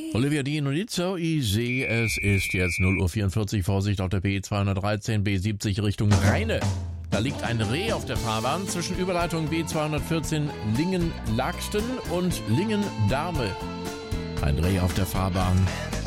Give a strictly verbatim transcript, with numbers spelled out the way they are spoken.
Olivia Dean und Itzo Easy. Es ist jetzt null Uhr vierundvierzig. Vorsicht auf der B zweihundertreizehn, B siebzig Richtung Rheine. Da liegt ein Reh auf der Fahrbahn zwischen Überleitung B zweihundertvierzehn Lingen-Lagsten und Lingen-Dahme. Ein Reh auf der Fahrbahn.